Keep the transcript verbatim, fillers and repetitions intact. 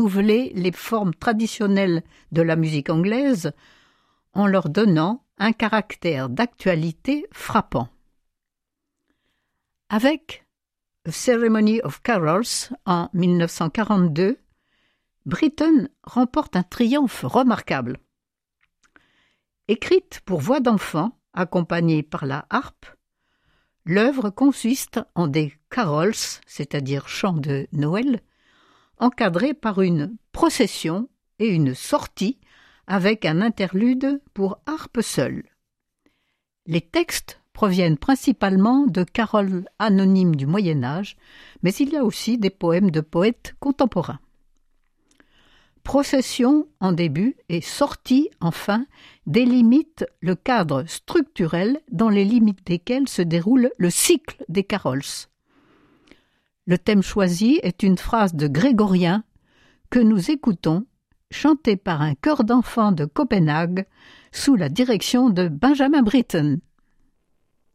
renouveler les formes traditionnelles de la musique anglaise en leur donnant un caractère d'actualité frappant. Avec A Ceremony of Carols en mille neuf cent quarante-deux, Britten remporte un triomphe remarquable. Écrite pour voix d'enfant, accompagnée par la harpe, l'œuvre consiste en des carols, c'est-à-dire chants de Noël, encadrés par une procession et une sortie avec un interlude pour harpe seule. Les textes proviennent principalement de caroles anonymes du Moyen Âge, mais il y a aussi des poèmes de poètes contemporains. Procession en début et sortie en fin délimitent le cadre structurel dans les limites desquelles se déroule le cycle des carols. Le thème choisi est une phrase de Grégorien que nous écoutons, chantée par un chœur d'enfants de Copenhague sous la direction de Benjamin Britten.